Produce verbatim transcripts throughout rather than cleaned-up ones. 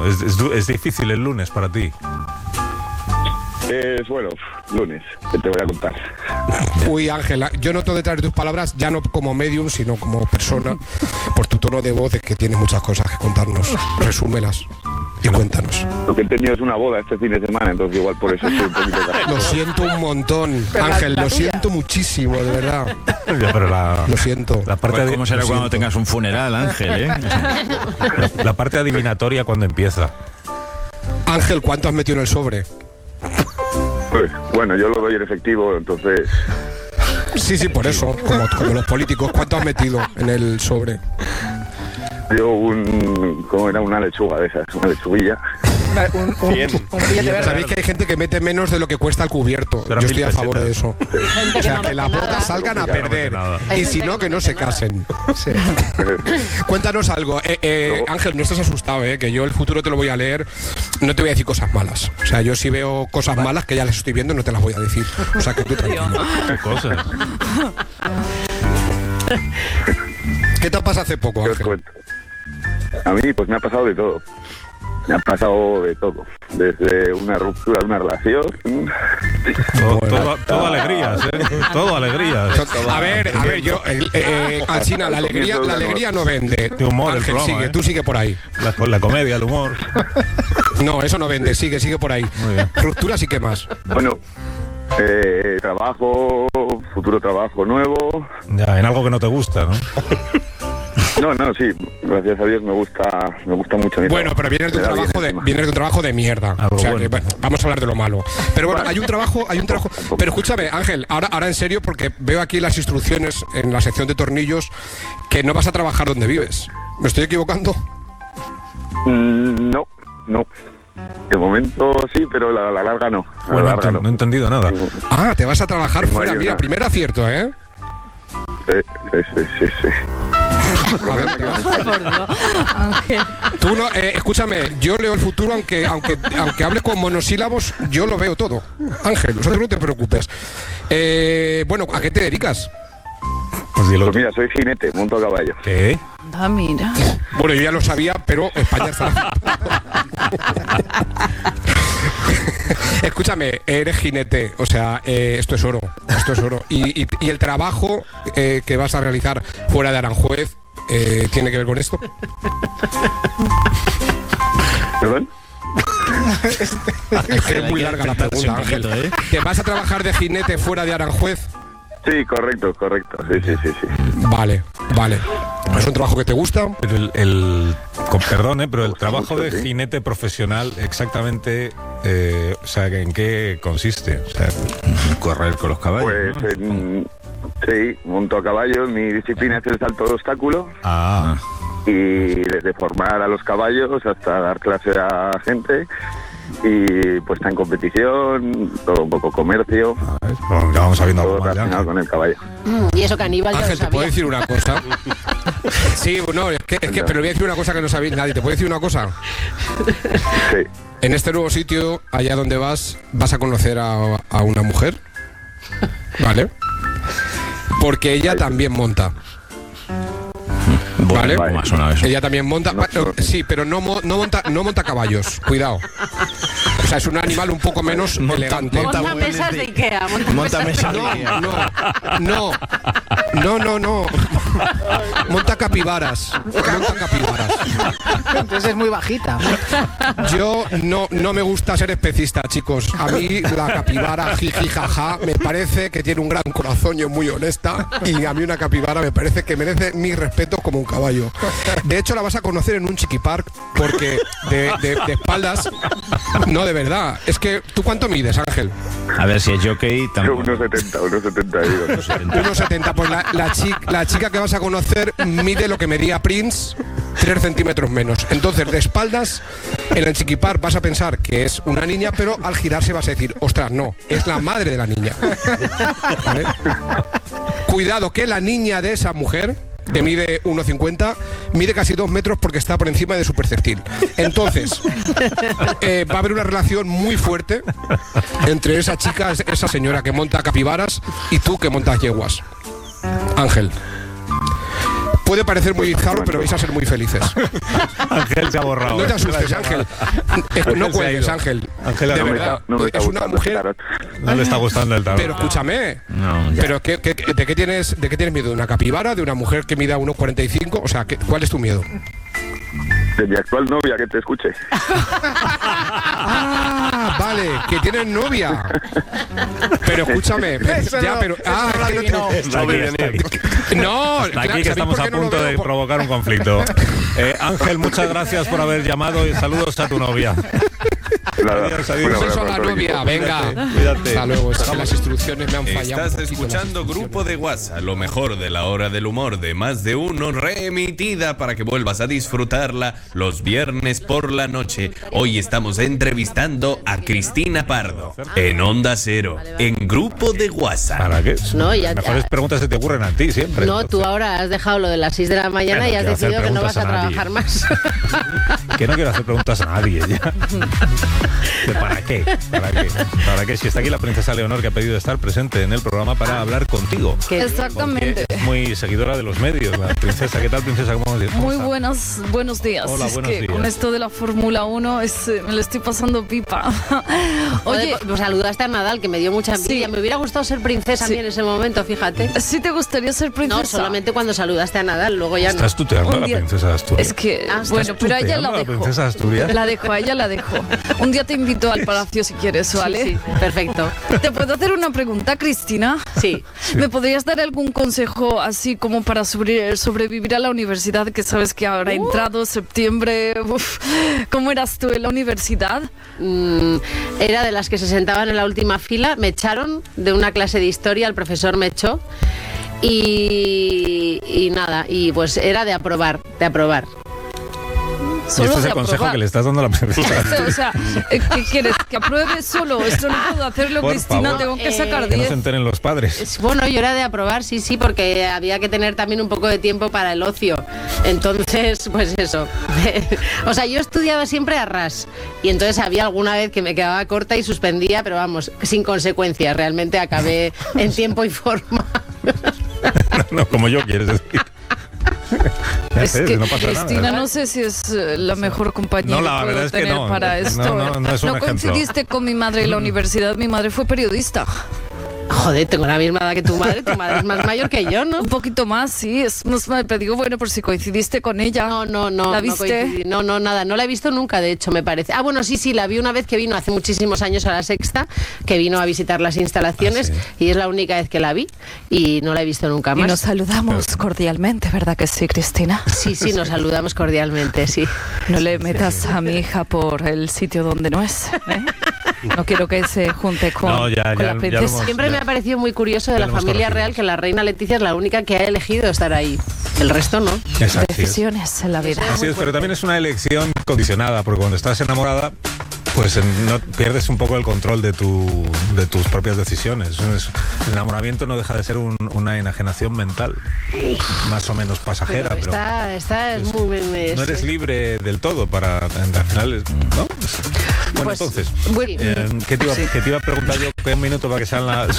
¿Es, es, es difícil el lunes para ti? Eh, bueno, lunes, que te voy a contar. Uy, Ángela, yo noto detrás de tus palabras, ya no como medium, sino como persona, por tu tono de voz, es que tienes muchas cosas que contarnos. Resúmelas y cuéntanos. Lo que he tenido es una boda este fin de semana, entonces igual por eso estoy un poquito cansado. Lo siento un montón, Ángel, lo siento muchísimo, de verdad. Ya, pero la, lo siento. La parte pues, ¿Cómo será lo cuando siento. tengas un funeral, Ángel? ¿eh? la, la parte adivinatoria cuando empieza. Ángel, ¿cuánto has metido en el sobre? Pues, bueno, yo lo doy en efectivo, entonces... Sí, sí, por eso, como, como los políticos, ¿cuánto has metido en el sobre? Yo un... ¿Cómo era? Una lechuga de esas, una lechuguilla. Un, un, un billete verde. Sabéis que hay gente que mete menos de lo que cuesta el cubierto. Pero Yo estoy a mil favor de eso. Gente O sea, no que mete las nada. bodas salgan a perder. Hay Y si gente no, que que no no se mete nada. casen. Cuéntanos algo. Eh, eh, Ángel, no estás asustado, eh, que yo el futuro te lo voy a leer. No te voy a decir cosas malas. O sea, yo si veo cosas malas que ya las estoy viendo, no te las voy a decir. O sea, que tú tranquilo. ¿Qué cosas? ¿Qué te pasa hace poco, ¿Qué os Ángel? cuento? A mí, pues me ha pasado de todo. Me ha pasado de todo. Desde una ruptura de una relación. Todo, todo, todo alegrías, ¿eh? Todo alegrías. A ver, a ver, yo, eh, eh, Alsina, la alegría, la alegría no vende. De humor el Ángel, programa, sigue, ¿eh? tú sigue por ahí. La, la comedia, el humor. No, eso no vende, sigue, sigue por ahí. Muy bien. Rupturas y qué más. Bueno, eh, trabajo, futuro trabajo nuevo. Ya, en algo que no te gusta, ¿no? No, no, sí, gracias a Dios me gusta, me gusta mucho mi Bueno, trabajo. pero vienes de un Me da bien trabajo de, encima. vienes de un trabajo de mierda. Algo O sea, bueno. que, bueno, vamos a hablar de lo malo. Pero bueno, hay un trabajo, hay un trabajo. Pero escúchame, Ángel, ahora, ahora en serio, porque veo aquí las instrucciones en la sección de tornillos que no vas a trabajar donde vives. ¿Me estoy equivocando? Mm, no, no. De momento sí, pero la, la larga no. La Bueno, no, larga ent- no. no he entendido nada. Ah, te vas a trabajar Tengo fuera. ahí Mira, una- primer acierto, ¿eh? Sí, sí, sí, sí, sí. A ver, Por Dios. Ángel. tú no, eh, escúchame, yo leo el futuro aunque aunque aunque hable con monosílabos, yo lo veo todo. Ángel, o sea, no te preocupes. Eh, bueno, ¿a qué te dedicas? Pues dilo Pues tú. mira, soy jinete, monto a caballo. ¿Qué? Ah, mira. Bueno, yo ya lo sabía, pero España está. Escúchame, eres jinete, o sea, eh, esto es oro, esto es oro. Y, y- y el trabajo eh, que vas a realizar fuera de Aranjuez eh, tiene que ver con esto. ¿Perdón? Es que es muy larga la pregunta, un poquito, Ángel. ¿eh? ¿Te vas a trabajar de jinete fuera de Aranjuez? Sí, correcto, correcto. Sí, sí, sí, sí. Vale, vale. ¿Es un trabajo que te gusta? Pero el, el con perdón, ¿eh? Pero el trabajo de sí. jinete profesional exactamente, eh, o sea, ¿en qué consiste? O sea, Correr con los caballos. Pues ¿no? en- sí, monto a caballo. Mi disciplina es el salto de obstáculo. ah, Y desde formar a los caballos hasta dar clase a gente. Y puesta en competición, todo un poco comercio, bueno, ya vamos sabiendo todo algo más ya. relacionado con el caballo. Mm, Y eso que Aníbal ya lo Ángel, ¿te puedo sabía. decir una cosa? Sí, no, es que, es que, pero voy a decir una cosa que no sabéis nadie. ¿Te puedo decir una cosa? Sí. En este nuevo sitio, allá donde vas, vas a conocer a, a una mujer, ¿vale? Porque ella también monta, Bueno, ¿vale? ¿cómo ha sonado eso? Ella también monta, No, no. sí, pero no, mo- no monta, no monta caballos, cuidado. O sea, es un animal un poco menos Monta- elegante. monta- Monta muebles mesas de- de Ikea. Monta Monta mesas de mesas de Ikea. No, no, no, no, no. Monta capibaras, monta capibaras. Entonces es muy bajita. Yo no, no me gusta ser especista, chicos. A mí la capibara, jiji, jaja, me parece que tiene un gran corazón y es muy honesta. Y a mí una capibara me parece que merece mi respeto como un caballo. De hecho, la vas a conocer en un chiqui park porque de, de- de espaldas... No, de verdad. Es que, ¿tú cuánto mides, Ángel? A ver si es jockey tampoco. uno setenta, uno setenta y dos. uno setenta. Pues la, la, chi- la chica que vas a conocer mide lo que medía Prince, tres centímetros menos. Entonces, de espaldas, en el chiquipar vas a pensar que es una niña, pero al girarse vas a decir, ostras, no, es la madre de la niña. ¿Vale? Cuidado que la niña de esa mujer, que mide uno cincuenta, mide casi dos metros porque está por encima de su perceptil. Entonces, eh, va a haber una relación muy fuerte entre esa chica, esa señora que monta capibaras, y tú que montas yeguas. Ángel, Puede parecer muy bizarro, pero vais a ser muy felices. Ángel se ha borrado. No te ¿eh? asustes, Ángel. Eh, No cuelgues, Ángel. Ángel, De no me verdad, está- no me está es una gustando mujer. el tarot. No le está gustando el tarot. Pero escúchame. No, ya. Pero ¿qué, qué- de qué tienes de qué tienes miedo? ¿De una capibara? ¿De una mujer que mida uno cuarenta y cinco? O sea, ¿qué- ¿cuál es tu miedo? De mi actual novia que te escuche. Ah, vale, que tienes novia. Pero escúchame, pero- Eso ya, no, pero eso ah, no lo es que no adivinó. te- Está aquí, está aquí. No, Hasta claro, aquí que ¿sabéis estamos por a qué no lo punto veo? de Por- provocar un conflicto. Eh, Ángel, muchas gracias por haber llamado y saludos a tu novia. Nada, Adiós, adiós. un Un beso abrazo a la todo el novia, equipo. venga. Cuídate. Hasta luego, es que las instrucciones me han fallado. Estás un poquito, escuchando las Grupo de WhatsApp, lo mejor de la hora del humor de más de uno, reemitida para que vuelvas a disfrutarla los viernes por la noche. Hoy estamos entrevistando a Cristina Pardo en Onda Cero, en Grupo de WhatsApp. ¿Para qué? No, ya- Las mejores preguntas se te ocurren a ti siempre. No, tú ahora has dejado lo de las seis de la mañana Bueno, y has quiero hacer decidido que no vas preguntas a a nadie. trabajar más. Que no quiero hacer preguntas a nadie ya. ¿De ¿Para qué? ¿Para qué? ¿Para qué? Si está aquí la princesa Leonor, que ha pedido estar presente en el programa para hablar contigo. Que- Exactamente. Porque es muy seguidora de los medios, la princesa. ¿Qué tal, princesa? ¿Cómo, cómo Muy está? buenas, buenos días. Hola, es buenos que días. con esto de la Fórmula uno es, eh, me lo estoy pasando pipa. Oye, Oye, pues saludaste a Nadal, que me dio mucha envidia. Sí. Me hubiera gustado ser princesa a Sí. mí en ese momento, fíjate. ¿sí te gustaría ser princesa? No, solamente cuando saludaste a Nadal, luego ya no. Estás tuteando a Un la día- princesa de Asturias. Es que, Ah, bueno, ¿estás pero a ella tuteando la a la dejo. princesa de Asturias? La dejo, a ella la dejo. Un día te invito al palacio si quieres, ¿vale? Sí, sí, perfecto. ¿Te puedo hacer una pregunta, Cristina? Sí. ¿Me podrías dar algún consejo así como para sobre- sobrevivir a la universidad? Que sabes que ahora ha entrado septiembre. Uf, ¿cómo eras tú en la universidad? Mm, era de las que se sentaban en la última fila. Me echaron de una clase de historia, el profesor me echó. Y, y nada, y pues era de aprobar, de aprobar. Y Solo este es de el consejo aprobar. que le estás dando a la princesa. O sea, ¿qué quieres? ¿Que apruebe solo? Esto no puedo hacerlo, Por Cristina. favor. Tengo que Eh, sacar Que no diez. se enteren los padres. Es- Bueno, yo era de aprobar, sí, sí, porque había que tener también un poco de tiempo para el ocio. Entonces, pues eso. O sea, yo estudiaba siempre a ras. Y entonces había alguna vez que me quedaba corta y suspendía, pero vamos, sin consecuencias. Realmente acabé en tiempo y forma. No, como yo, quieres decir. Ya Es sé, que, no pasa Cristina, nada. no sé si es eh, la mejor compañía No, la que puedo verdad es que tener no. para No, esto. no, no es un ejemplo. coincidiste con mi madre en la universidad. Mi madre fue periodista. Joder, tengo la misma edad que tu madre. Tu madre es más mayor que yo, ¿no? Un poquito más, sí. Es más, pero digo, bueno, por si coincidiste con ella. No, no, no. ¿La no viste? coincidí. No, no, nada. No la he visto nunca, de hecho, me parece. Ah, bueno, sí, sí, la vi una vez que vino hace muchísimos años a la Sexta, que vino a visitar las instalaciones, Ah, y es la única vez que la vi y no la he visto nunca Y más. nos saludamos cordialmente, ¿verdad que sí, Cristina? Sí, sí, nos saludamos cordialmente, sí. No le metas a mi hija por el sitio donde no es. ¿eh? No quiero que se junte con, No, ya, con ya- la ya lo princesa. hemos- Siempre me ha parecido muy curioso de ya la lo hemos familia conocido. real que la reina Leticia es la única que ha elegido estar ahí. El resto no. Exacto, sí es. Decisiones en la vida. Así es, pero también es una elección condicionada, porque cuando estás enamorada, pues en- no pierdes un poco el control de tu de tus propias decisiones. Es- el enamoramiento no deja de ser un- una enajenación mental, más o menos pasajera, Pero pero, está, está es muy, muy- no eres libre del todo para, al final, es- ¿no? Bueno, Pues, entonces, bueno, eh, ¿qué, te iba, qué te iba a preguntar yo? ¿Qué un minuto para que sean las...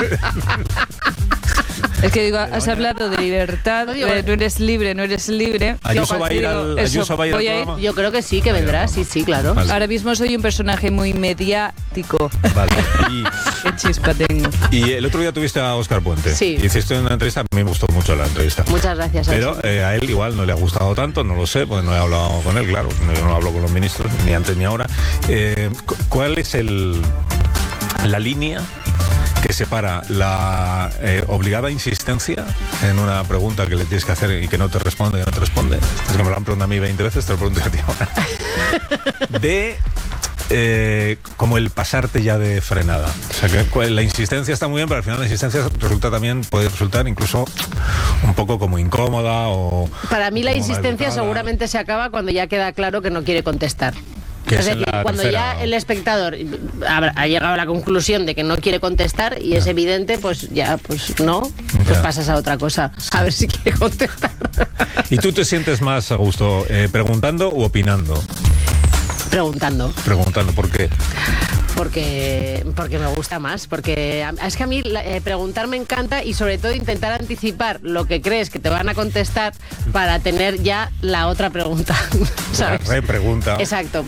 Es que digo, has hablado de libertad, No digo- de no eres libre, no eres libre. Ayuso Yo va a ir digo, al, eso, Ayuso va a ir al voy a ir. programa. Yo creo que sí, que vendrá, sí, sí, claro. Vale. Ahora mismo soy un personaje muy mediático. Vale. Y, Qué chispa tengo. y el otro día tuviste a Óscar Puente. Sí. Hiciste una entrevista, a mí me gustó mucho la entrevista. Muchas gracias. Pero Alfonso. eh, a él igual no le ha gustado tanto, no lo sé, porque no he hablado con él, claro. no- Yo no hablo con los ministros, ni antes ni ahora. Eh, cu- ¿Cuál es el la línea que separa la eh, obligada insistencia en una pregunta que le tienes que hacer y que no te responde, no te responde? Es que me lo han preguntado a mí veinte veces, te lo pregunto a ti ahora. De... eh, como el pasarte ya de frenada. O sea, que cu- la insistencia está muy bien, pero al final la insistencia resulta también, puede resultar incluso un poco como incómoda o... Para mí la como insistencia maleducada. seguramente se acaba cuando ya queda claro que no quiere contestar. Que Es es en decir, la cuando tercera, ya ¿no? el espectador habrá- ha llegado a la conclusión de que no quiere contestar y es evidente, pues ya, pues no, pues Ya. pasas a otra cosa. A ver si quiere contestar. ¿Y tú te sientes más a gusto eh, preguntando u opinando? Preguntando. Preguntando, ¿por qué? porque, porque me gusta más, porque a- es que a mí la- eh, preguntar me encanta y sobre todo intentar anticipar lo que crees que te van a contestar para tener ya la otra pregunta, La ¿sabes? repregunta. Exacto,